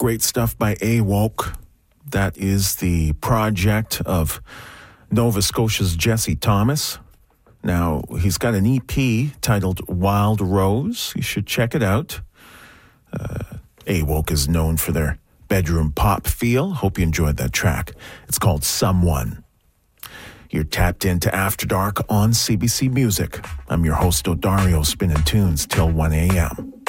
great stuff by A-Woke. That is the project of Nova Scotia's Jesse Thomas. Now, he's got an EP titled Wild Rose. You should check it out. A-Woke is known for their bedroom pop feel. Hope you enjoyed that track. It's called Someone. You're tapped into After Dark on CBC Music. I'm your host, Odario, spinning tunes till 1 a.m.